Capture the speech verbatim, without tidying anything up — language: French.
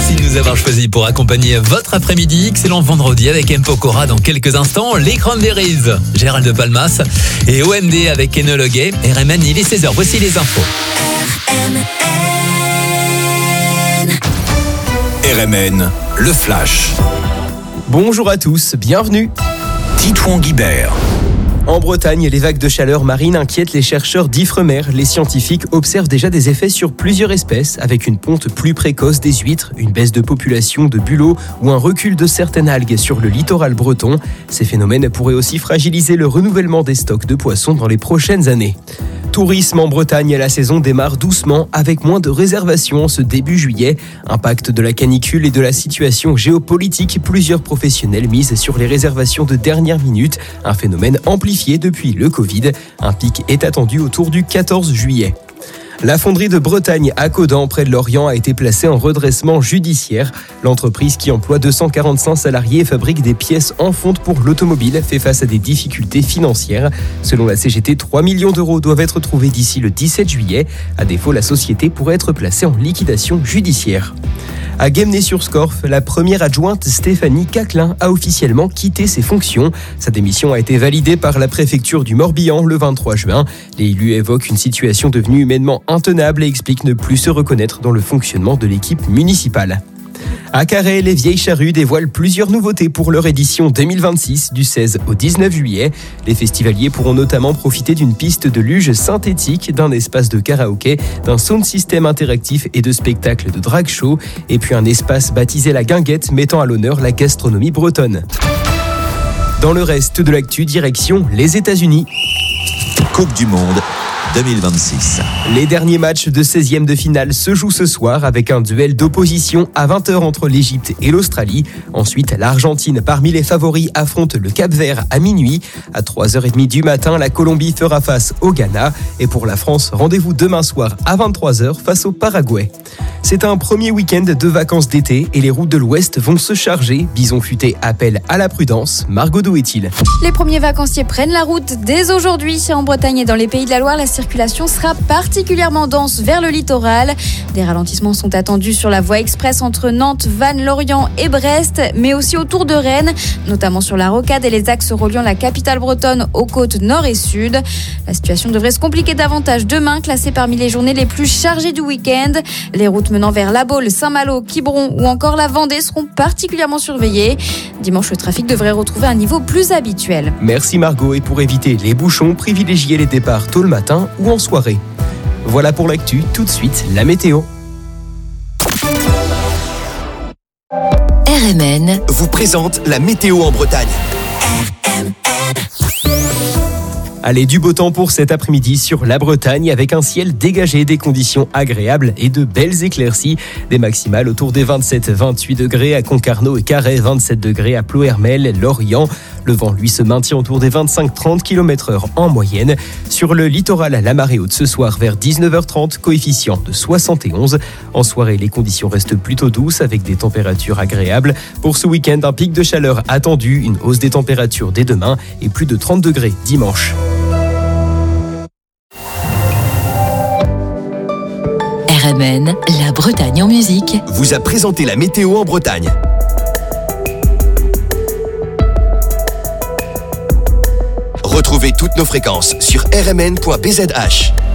Merci de nous avoir choisis pour accompagner votre après-midi. Excellent vendredi avec M. Pokora dans quelques instants. Les Cranberries, Gérald de Palmas et O M D avec Enola Gay. R M N, il est seize heures. Voici les infos. R M N, le flash. Bonjour à tous, bienvenue. Titouan Guibert. En Bretagne, les vagues de chaleur marine inquiètent les chercheurs d'Ifremer. Les scientifiques observent déjà des effets sur plusieurs espèces, avec une ponte plus précoce des huîtres, une baisse de population de bulots ou un recul de certaines algues sur le littoral breton. Ces phénomènes pourraient aussi fragiliser le renouvellement des stocks de poissons dans les prochaines années. Tourisme en Bretagne, la saison démarre doucement avec moins de réservations en ce début juillet. Impact de la canicule et de la situation géopolitique, plusieurs professionnels misent sur les réservations de dernière minute, un phénomène amplifié depuis le Covid. Un pic est attendu autour du quatorze juillet. La fonderie de Bretagne à Caudan, près de Lorient, a été placée en redressement judiciaire. L'entreprise qui emploie deux cent quarante-cinq salariés et fabrique des pièces en fonte pour l'automobile fait face à des difficultés financières. Selon la C G T, trois millions d'euros doivent être trouvés d'ici le dix-sept juillet. À défaut, la société pourrait être placée en liquidation judiciaire. À Guémené-sur-Scorff, la première adjointe Stéphanie Caclin a officiellement quitté ses fonctions. Sa démission a été validée par la préfecture du Morbihan le vingt-trois juin. Les élus évoquent une situation devenue humainement intenable et expliquent ne plus se reconnaître dans le fonctionnement de l'équipe municipale. À Carhaix, les Vieilles Charrues dévoilent plusieurs nouveautés pour leur édition deux mille vingt-six du seize au dix-neuf juillet. Les festivaliers pourront notamment profiter d'une piste de luge synthétique, d'un espace de karaoké, d'un sound system interactif et de spectacles de drag show, et puis un espace baptisé La Guinguette mettant à l'honneur la gastronomie bretonne. Dans le reste de l'actu, direction les États-Unis. Coupe du Monde deux mille vingt-six. Les derniers matchs de seizième de finale se jouent ce soir avec un duel d'opposition à vingt heures entre l'Égypte et l'Australie. Ensuite, l'Argentine, parmi les favoris, affronte le Cap-Vert à minuit. À trois heures trente du matin, la Colombie fera face au Ghana. Et pour la France, rendez-vous demain soir à vingt-trois heures face au Paraguay. C'est un premier week-end de vacances d'été et les routes de l'Ouest vont se charger. Bison Futé appelle à la prudence. Margot, d'où est-il ? Les premiers vacanciers prennent la route dès aujourd'hui. En Bretagne et dans les Pays de la Loire, la circulation sera particulièrement dense vers le littoral. Des ralentissements sont attendus sur la voie express entre Nantes, Vannes, Lorient et Brest, mais aussi autour de Rennes, notamment sur la Rocade et les axes reliant la capitale bretonne aux côtes nord et sud. La situation devrait se compliquer davantage demain, classée parmi les journées les plus chargées du week-end. Les routes menant vers La Baule, Saint-Malo, Quiberon ou encore la Vendée seront particulièrement surveillées. Dimanche, le trafic devrait retrouver un niveau plus habituel. Merci Margot, et pour éviter les bouchons, privilégiez les départs tôt le matin ou en soirée. Voilà pour l'actu, tout de suite la météo. R M N vous présente la météo en Bretagne. Allez, du beau temps pour cet après-midi sur la Bretagne avec un ciel dégagé, des conditions agréables et de belles éclaircies. Des maximales autour des vingt-sept à vingt-huit degrés à Concarneau et Carhaix, vingt-sept degrés à Ploërmel, Lorient. Le vent, lui, se maintient autour des vingt-cinq à trente kilomètres heure en moyenne. Sur le littoral, la marée haute ce soir vers dix-neuf heures trente, coefficient de soixante et onze. En soirée, les conditions restent plutôt douces avec des températures agréables. Pour ce week-end, un pic de chaleur attendu, une hausse des températures dès demain et plus de trente degrés dimanche. R M N, la Bretagne en musique, vous a présenté la météo en Bretagne. Retrouvez toutes nos fréquences sur r m n point b z h.